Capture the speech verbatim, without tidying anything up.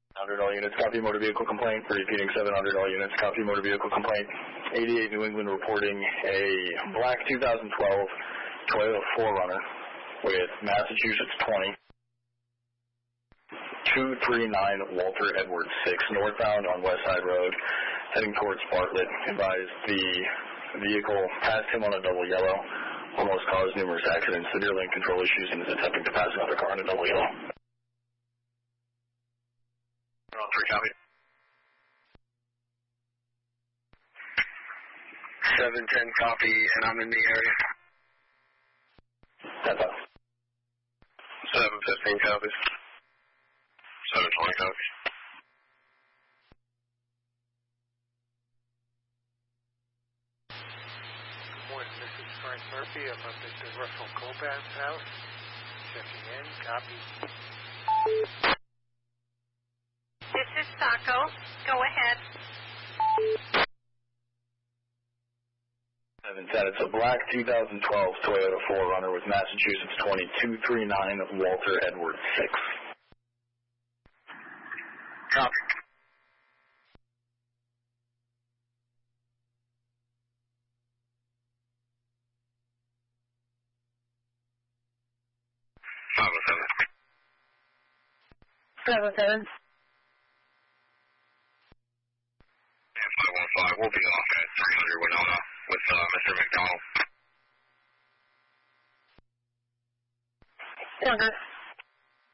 one hundred all units, copy motor vehicle complaint. Repeating seven hundred all units, copy motor vehicle complaint. eighty-eight New England reporting a black two thousand twelve Toyota four runner with Massachusetts twenty. two three nine Walter Edwards six, northbound on West Side Road, heading towards Bartlett. Advised the vehicle passed him on a double yellow, almost caused numerous accidents, severe lane control issues, and is attempting to pass another car on a double yellow. Three copy. seven ten copy, and I'm in the area. That's up. seven fifteen copies. seven twenty copies. Good morning, this is Frank Murphy. I'm up at the Russell Coban's house. Checking in, copy. This is Saco. Go ahead. seven ten, it's a black two thousand twelve Toyota four runner with Massachusetts twenty, two three nine Walter Edwards six. Copy. five oh seven. seven seven. five one five, we'll be off at three hundred Winona with uh, Mister McDonald. Okay.